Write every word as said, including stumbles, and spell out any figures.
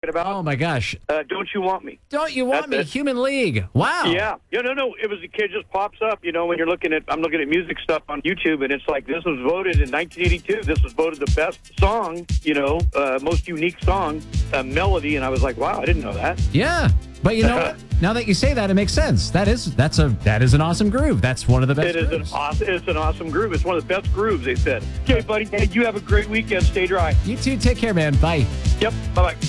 about? Oh, my gosh. Uh, Don't You Want Me? Don't You Want That's Me? it. Human League. Wow. Yeah. Yeah, no, no. It was a kid just pops up, you know, when you're looking at, I'm looking at music stuff on YouTube, and it's like, this was voted in nineteen eighty-two. This was voted the best song, you know, uh, most unique song, uh, melody. And I was like, wow, I didn't know that. Yeah. But you know what? Now that you say that, it makes sense. That is that's a that is an awesome groove. That's one of the best It is an grooves. awesome, it's an awesome groove. It's one of the best grooves, they said. Okay, buddy. Hey, you have a great weekend. Stay dry. You too. Take care, man. Bye. Yep. Bye-bye.